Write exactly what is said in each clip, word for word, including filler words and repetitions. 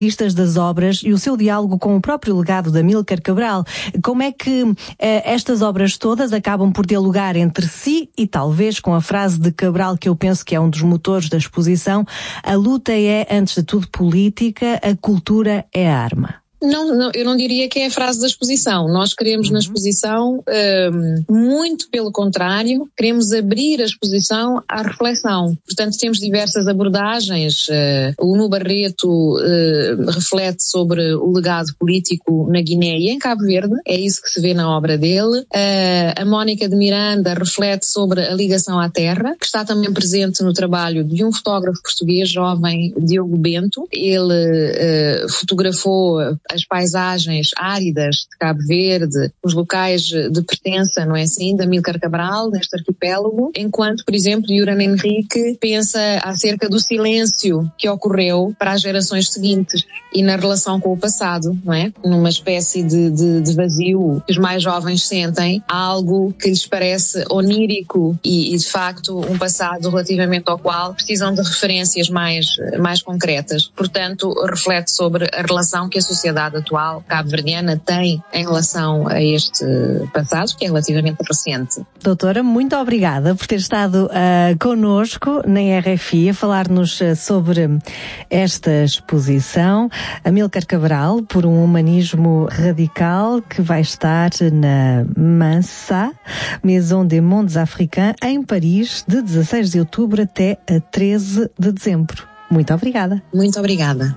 listas das obras e o seu diálogo com o próprio legado de Amílcar Cabral. Como é que eh, estas obras todas acabam por dialogar entre si e talvez com a frase de Cabral, que eu penso que é um dos motores da exposição: a luta é, antes de tudo, política, a cultura é a arma. Não, não, eu não diria que é a frase da exposição. Nós queremos uhum. na exposição, um, muito pelo contrário, queremos abrir a exposição à reflexão. Portanto, temos diversas abordagens. Uh, o Nuno Barreto uh, reflete sobre o legado político na Guiné e em Cabo Verde, é isso que se vê na obra dele. Uh, a Mónica de Miranda reflete sobre a ligação à terra, que está também presente no trabalho de um fotógrafo português jovem, Diogo Bento. Ele uh, fotografou as paisagens áridas de Cabo Verde, os locais de pertença, não é assim, de Amílcar Cabral, neste arquipélago, enquanto, por exemplo, Yuran Henrique pensa acerca do silêncio que ocorreu para as gerações seguintes e na relação com o passado, não é? Numa espécie de, de, de vazio que os mais jovens sentem, algo que lhes parece onírico e, e, de facto, um passado relativamente ao qual precisam de referências mais, mais concretas. Portanto, reflete sobre a relação que a sociedade atual cabo-verdiana tem em relação a este passado, que é relativamente recente. Doutora, muito obrigada por ter estado uh, connosco na R F I a falar-nos sobre esta exposição. Amílcar Cabral, por um humanismo radical, que vai estar na Mansa, Maison des Mondes Africains, em Paris, de dezasseis de outubro até a treze de dezembro. Muito obrigada. Muito obrigada.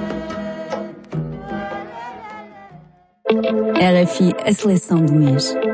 R F I, a seleção do mês.